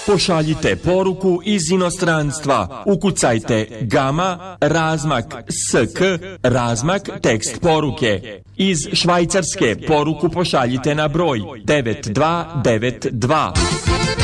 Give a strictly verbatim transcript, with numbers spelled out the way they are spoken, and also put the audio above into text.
Pošaljite poruku iz inostranstva. Ukucajte gama, razmak S K, razmak tekst poruke. Iz Švajcarske poruku pošaljite na broj devet dva devet dva.